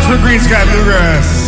for Green Sky Bluegrass.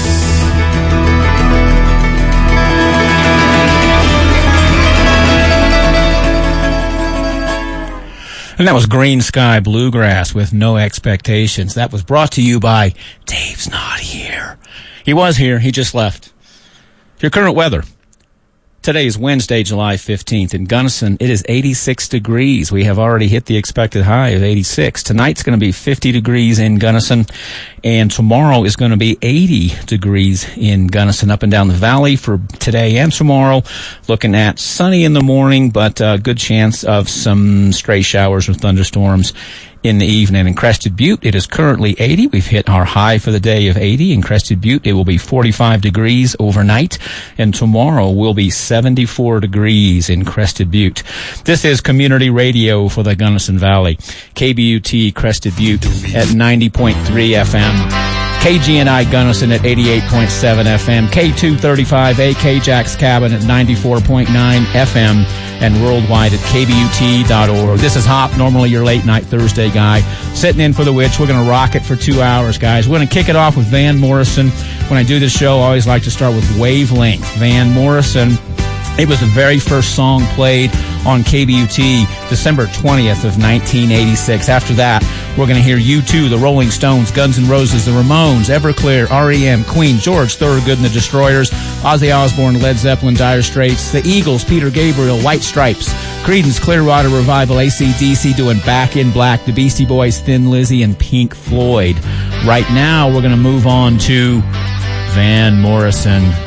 And that was Green Sky Bluegrass with No Expectations. That was brought to you by Dave's Not Here. He was here. He just left. Your current weather. Today is Wednesday, July 15th. In Gunnison, it is 86 degrees. We have already hit the expected high of 86. Tonight's going to be 50 degrees in Gunnison, and tomorrow is going to be 80 degrees in Gunnison up and down the valley for today and tomorrow. Looking at sunny in the morning, but good chance of some stray showers or thunderstorms in the evening. In Crested Butte, it is currently 80. We've hit our high for the day of 80. In Crested Butte, it will be 45 degrees overnight, and tomorrow will be 74 degrees in Crested Butte. This is Community Radio for the Gunnison Valley. KBUT Crested Butte at 90.3 FM. KGNI Gunnison at 88.7 FM. K235 AK Jack's Cabin at 94.9 FM. And worldwide at KBUT.org. This is Hop, normally your late night Thursday guy. Sitting in for the Witch. We're going to rock it for 2 hours, guys. We're going to kick it off with Van Morrison. When I do this show, I always like to start with Wavelength. Van Morrison. It was the very first song played on KBUT, December 20th of 1986. After that, we're going to hear U2, the Rolling Stones, Guns N' Roses, the Ramones, Everclear, R.E.M., Queen, George Thorogood and the Destroyers, Ozzy Osbourne, Led Zeppelin, Dire Straits, the Eagles, Peter Gabriel, White Stripes, Creedence Clearwater Revival, AC/DC doing Back in Black, the Beastie Boys, Thin Lizzy, and Pink Floyd. Right now, we're going to move on to Van Morrison.